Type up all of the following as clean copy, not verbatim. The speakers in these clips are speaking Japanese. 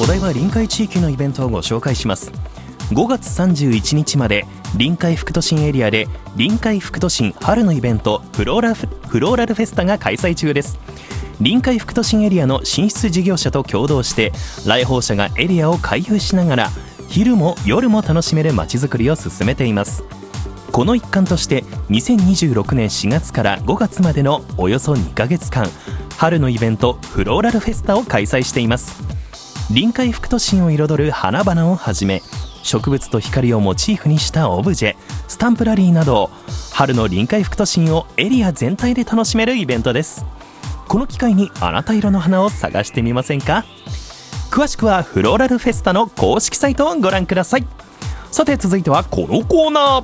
台場臨海地域のイベントをご紹介します。5月31日まで臨海副都心エリアで臨海副都心春のイベントフローラルフェスタが開催中です。臨海副都心エリアの進出事業者と共同して来訪者がエリアを回遊しながら昼も夜も楽しめるまちづくりを進めています。この一環として2026年4月から5月までのおよそ2ヶ月間春のイベントフローラルフェスタを開催しています。臨海副都心を彩る花々をはじめ植物と光をモチーフにしたオブジェ、スタンプラリーなど春の臨海副都心をエリア全体で楽しめるイベントです。この機会にあなた色の花を探してみませんか？詳しくはフローラルフェスタの公式サイトをご覧ください。さて続いてはこのコーナー。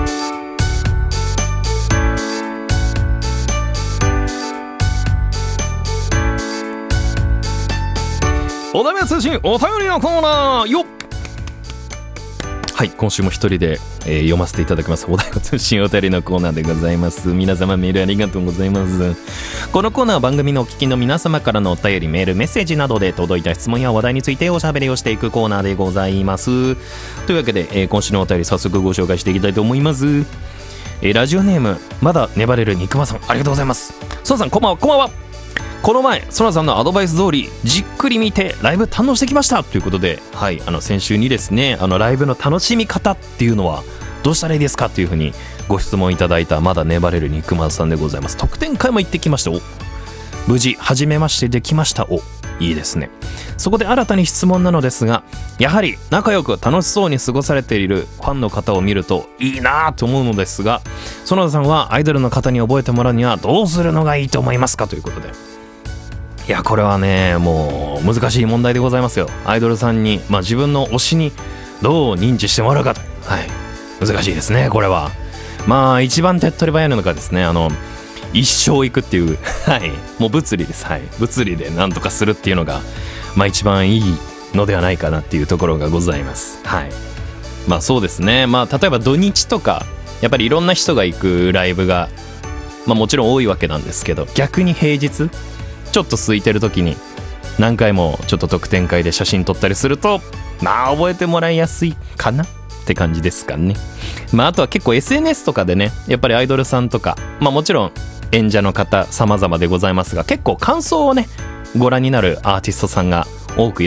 おだめ通信お便りのコーナーよっ。はい、今週も一人で、読ませていただきますおだめ通信お便りのコーナーでございます。皆様メールありがとうございます。このコーナーは番組のお聞きの皆様からのお便り、メール、メッセージなどで届いた質問や話題についておしゃべりをしていくコーナーでございます。というわけで、今週のお便り早速ご紹介していきたいと思います。ラジオネームまだ粘れる肉まさん、ありがとうございます。ソナさんこんばんは。こんばんは。この前ソナさんのアドバイス通りじっくり見てライブ堪能してきましたということで、はい、先週にですねライブの楽しみ方っていうのはどうしたらいいですかというふうにご質問いただいたまだ粘れる肉まさんでございます。特典会も行ってきました。お、無事初めましてできました。お、いいですね。そこで新たに質問なのですが、やはり仲良く楽しそうに過ごされているファンの方を見るといいなと思うのですが、園田さんはアイドルの方に覚えてもらうにはどうするのがいいと思いますかということで、いやこれはねもう難しい問題でございますよ。アイドルさんに、自分の推しにどう認知してもらうか、はい、難しいですねこれは。一番手っ取り早いのがですね一生行くっていうはいもう物理です。はい、物理でなんとかするっていうのが一番いいのではないかなっていうところがございます。はい、そうですね。例えば土日とかやっぱりいろんな人が行くライブがもちろん多いわけなんですけど、逆に平日ちょっと空いてる時に何回もちょっと特典会で写真撮ったりすると覚えてもらいやすいかなって感じですかね。あとは結構 SNS とかでねやっぱりアイドルさんとかもちろん演者の方様々でございますが、結構感想をねご覧になるアーティストさんが多くい